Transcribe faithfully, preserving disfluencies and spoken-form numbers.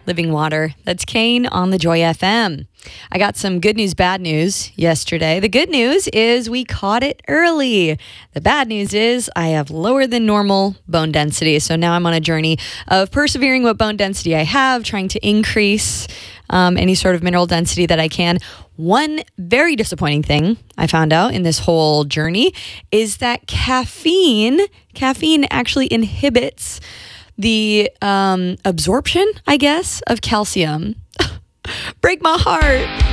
Living Water. That's Kane on the Joy F M. I got some good news, bad news yesterday. The good news is we caught it early. The bad news is I have lower than normal bone density. So now I'm on a journey of persevering what bone density I have, trying to increase um, any sort of mineral density that I can. One very disappointing thing I found out in this whole journey is that caffeine, caffeine actually inhibits the um, absorption, I guess, of calcium. Break my heart.